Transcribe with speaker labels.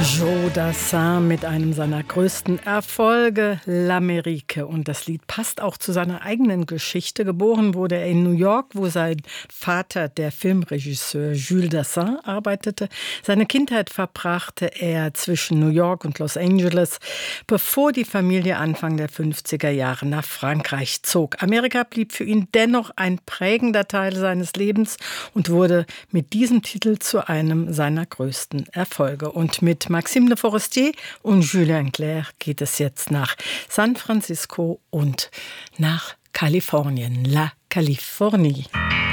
Speaker 1: Joe Dassin mit einem seiner größten Erfolge, L'Amérique. Und das Lied passt auch zu seiner eigenen Geschichte. Geboren wurde er in New York, wo sein Vater, der Filmregisseur Jules Dassin, arbeitete. Seine Kindheit verbrachte er zwischen New York und Los Angeles, bevor die Familie Anfang der 50er Jahre nach Frankreich zog. Amerika blieb für ihn dennoch ein prägender Teil seines Lebens und wurde mit diesem Titel zu einem seiner größten Erfolge. Und mit Maxime Le Forestier und Julien Clerc geht es jetzt nach San Francisco und nach Kalifornien, La Californie.